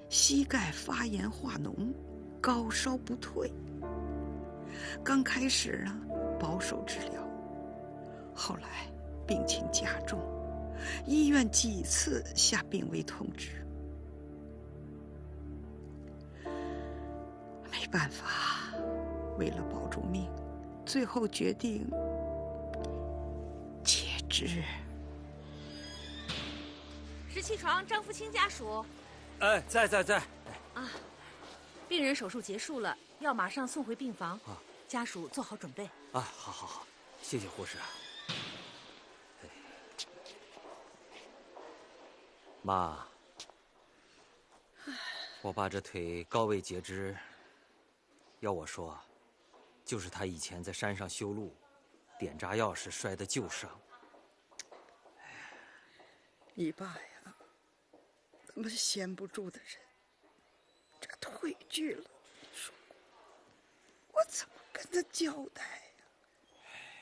膝盖发炎化脓，高烧不退。刚开始呢，保守治疗，后来病情加重，医院几次下病危通知。没办法，为了保住命，最后决定截肢。 石气床张福清家属。 哎，在。 啊，病人手术结束了，要马上送回病房。 啊， 家属做好准备。 啊，好，谢谢护士。妈，我爸这腿高位截肢，要我说，就是他以前在山上修路，点炸药时摔的旧伤。 你爸呀，那么闲不住的人，这个腿锯了，你说我怎么跟他交代？